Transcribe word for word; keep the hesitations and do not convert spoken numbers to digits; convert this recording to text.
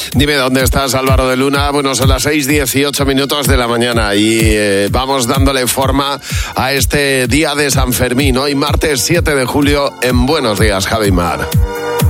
Dime dónde estás, Álvaro de Luna. Bueno, son las seis dieciocho minutos de la mañana y eh, vamos dándole forma a este día de San Fermín. Hoy martes siete de julio en Buenos Días, Javi Mar.